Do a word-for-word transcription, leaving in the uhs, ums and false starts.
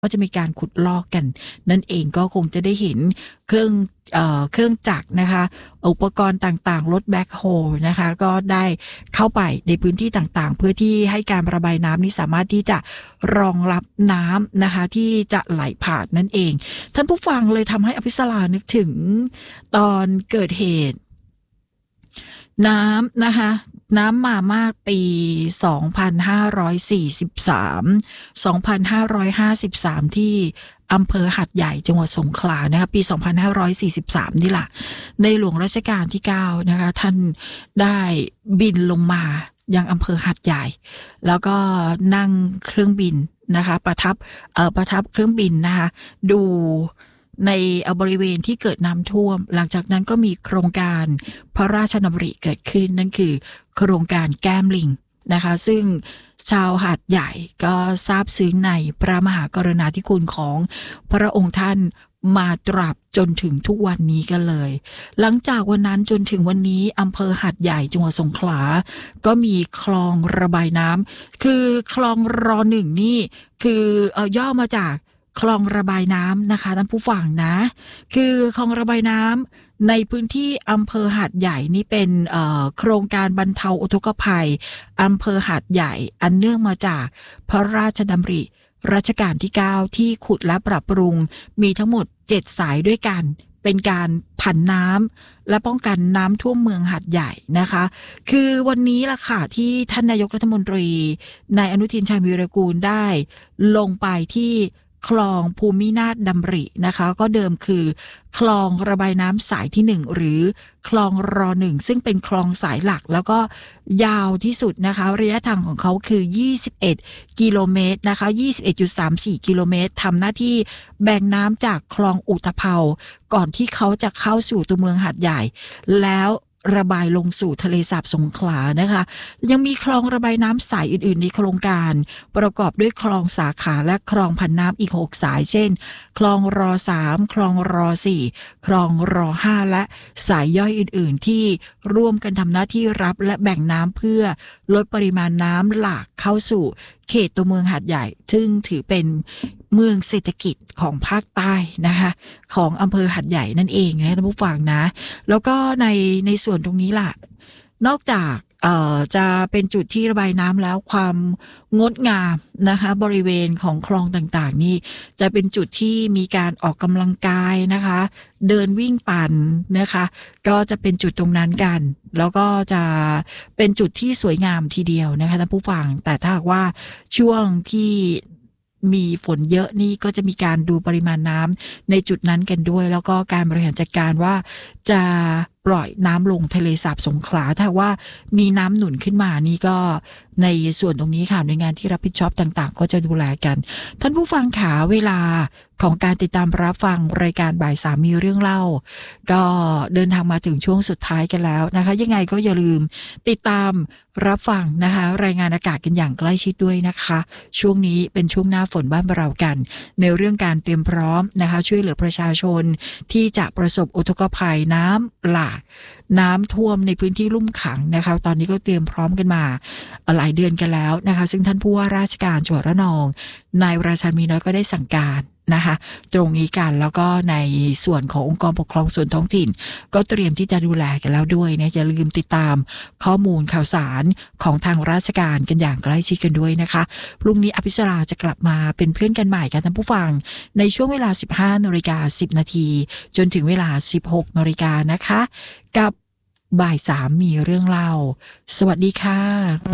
ก็จะมีการขุดลอกกันนั่นเองก็คงจะได้เห็นเครื่องเอ่อเครื่องจักรนะคะอุปกรณ์ต่างๆรถแบ็คโฮลนะคะก็ได้เข้าไปในพื้นที่ต่างๆเพื่อที่ให้การระบายน้ำนี้สามารถที่จะรองรับน้ำนะคะที่จะไหลผ่านนั่นเองท่านผู้ฟังเลยทำให้อภิสรานึกถึงตอนเกิดเหตุน้ำนะคะน้ำมามากปีสองพันห้าร้อยสี่สิบสาม สองพันห้าร้อยห้าสิบสามที่อำเภอหัดใหญ่จังหวัดสงขลานะคะปีสองพันห้าร้อยสี่สิบสามนี่แหละในหลวงรัชกาลที่เก้านะคะท่านได้บินลงมายังอำเภอหัดใหญ่แล้วก็นั่งเครื่องบินนะคะประทับเอ่อประทับเครื่องบินนะคะดูในบริเวณที่เกิดน้ำท่วมหลังจากนั้นก็มีโครงการพระราชดำริเกิดขึ้นนั่นคือโครงการแก้มลิงนะคะซึ่งชาวหาดใหญ่ก็ทราบซึ้งในพระมหากรุณาธิคุณของพระองค์ท่านมาตราบจนถึงทุกวันนี้กันเลยหลังจากวันนั้นจนถึงวันนี้อำเภอหาดใหญ่จังหวัดสงขลาก็มีคลองระบายน้ำคือคลองรอหนึ่งนี่คือเอ่อย่อมาจากคลองระบายน้ำนะคะท่านผู้ฟังนะคือคลองระบายน้ำในพื้นที่อำเภอหาดใหญ่นี่เป็นเอ่อโครงการบรรเทาอุทกภัยอำเภอหาดใหญ่อันเนื่องมาจากพระราชดำริรัชกาลที่เก้าที่ขุดและปรับปรุงมีทั้งหมดเจ็ดสายด้วยกันเป็นการผันน้ำและป้องกันน้ำท่วมเมืองหาดใหญ่นะคะคือวันนี้ล่ะค่ะที่ท่านนายกรัฐมนตรีนายอนุทินชาญวีรกูลได้ลงไปที่คลองภูมินาถดำรินะคะก็เดิมคือคลองระบายน้ำสายที่หนึ่งหรือคลองรอหนึ่งซึ่งเป็นคลองสายหลักแล้วก็ยาวที่สุดนะคะระยะทางของเขาคือยี่สิบเอ็ดกิโลเมตรนะคะ ยี่สิบเอ็ดจุดสามสี่ กิโลเมตรทำหน้าที่แบ่งน้ำจากคลองอุตภเปาก่อนที่เขาจะเข้าสู่ตัวเมืองหาดใหญ่แล้วระบายลงสู่ทะเลสาบสงขลานะคะยังมีคลองระบายน้ำสายอื่นๆในโครงการประกอบด้วยคลองสาขาและคลองพันน้ำอีกหกสายเช่นคลองรอสามคลองรอสี่คลองรอห้าและสายย่อยอื่นๆที่ร่วมกันทำหน้าที่รับและแบ่งน้ำเพื่อลดปริมาณน้ำหลากเข้าสู่เขตตัวเมืองหาดใหญ่ซึ่งถือเป็นเมืองเศรษฐกิจของภาคใต้นะคะของอำเภอหาดใหญ่นั่นเองนะท่านผู้ฟังนะแล้วก็ในในส่วนตรงนี้ล่ะนอกจากเอ่อจะเป็นจุดที่ระบายน้ำแล้วความงดงามนะคะบริเวณของคลองต่างๆนี่จะเป็นจุดที่มีการออกกำลังกายนะคะเดินวิ่งปั่นนะคะก็จะเป็นจุดตรงนั้นกันแล้วก็จะเป็นจุดที่สวยงามทีเดียวนะคะท่านผู้ฟังแต่ถ้าหากว่าช่วงที่มีฝนเยอะนี่ก็จะมีการดูปริมาณน้ำในจุดนั้นกันด้วยแล้วก็การบริหารจัดการว่าจะปล่อยน้ำลงทะเลสาบสงขลาถ้าว่ามีน้ำหนุนขึ้นมานี่ก็ในส่วนตรงนี้ค่ะหน่วยงานที่รับผิดชอบต่างๆก็จะดูแลกันท่านผู้ฟังขาเวลาของการติดตามรับฟังรายการบ่ายสามมีเรื่องเล่าก็เดินทางมาถึงช่วงสุดท้ายกันแล้วนะคะยังไงก็อย่าลืมติดตามรับฟังนะคะรายงานอากาศกันอย่างใกล้ชิดด้วยนะคะช่วงนี้เป็นช่วงหน้าฝนบ้านเรากันในเรื่องการเตรียมพร้อมนะคะช่วยเหลือประชาชนที่จะประสบอุทกภัยน้ำหลากน้ำท่วมในพื้นที่ลุ่มขังนะคะตอนนี้ก็เตรียมพร้อมกันมาหลายเดือนกันแล้วนะคะซึ่งท่านผู้ว่าราชการจังหวัดระนองนายราชันมีน้อยก็ได้สั่งการนะคะตรงนี้กันแล้วก็ในส่วนขององค์กรปกครองส่วนท้องถิ่นก็เตรียมที่จะดูแลกันแล้วด้วยนะอย่าลืมติดตามข้อมูลข่าวสารของทางราชการกันอย่างใกล้ชิดกันด้วยนะคะพรุ่งนี้อภิสราจะกลับมาเป็นเพื่อนกันใหม่กันท่านผู้ฟังในช่วงเวลา สิบห้านาฬิกาสิบนาทีจนถึงเวลา สิบหกนาฬิกานะคะกับบ่ายสามมีเรื่องเล่าสวัสดีค่ะ